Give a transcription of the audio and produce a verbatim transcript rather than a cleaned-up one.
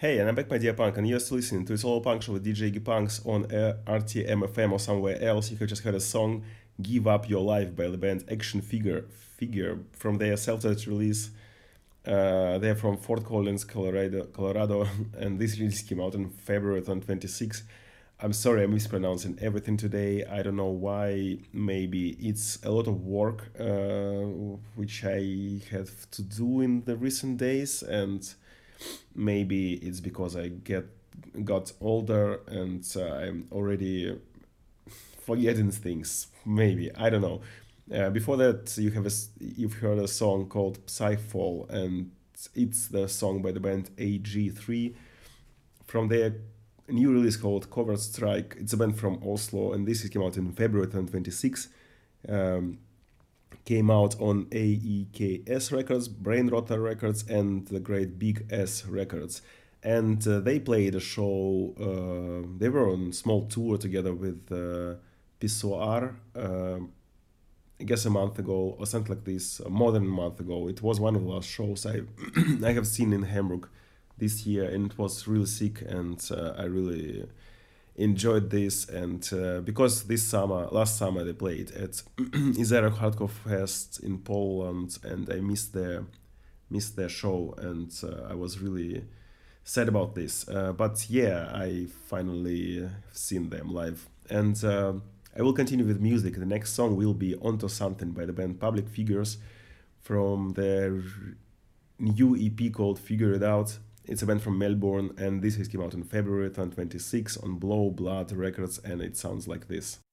Hey, and I'm back, my dear punk, and you're still listening to It's All Punk Show with D J Iggy Punks on uh, R T M F M or somewhere else. You have just heard a song, Give Up Your Life by the band Action Figure, Figure from their self-titled release. Uh, they're from Fort Collins, Colorado, Colorado, and this release came out in February twenty-sixth. I'm sorry, I'm mispronouncing everything today. I don't know why. Maybe it's a lot of work, uh, which I have to do in the recent days, and maybe it's because I get got older and uh, I'm already forgetting things. Maybe I don't know. Uh, before that, you have a s- you've heard a song called Psyfall, and it's the song by the band A G three from their new release called Covert Strike. It's a band from Oslo, and this came out in February twenty twenty-six. Um, Came out on A E K S Records, Brain Rotter Records, and the great Big S Records. And uh, they played a show. Uh, they were on small tour together with uh, Pissoir, uh, I guess a month ago or something like this, uh, more than a month ago. It was one of the last shows I I have seen in Hamburg this year, and it was really sick, and uh, I really enjoyed this. And uh, because this summer last summer they played at Izero Hardcore Fest in Poland, and I missed their missed their show, and uh, I was really sad about this, uh, but yeah, I finally seen them live. And uh, I will continue with music. The next song will be Onto Something by the band Public Figures from their new E P called Figure It Out. It's a band from Melbourne, and this has came out in February twenty twenty-six on Blow Blood Records, and it sounds like this.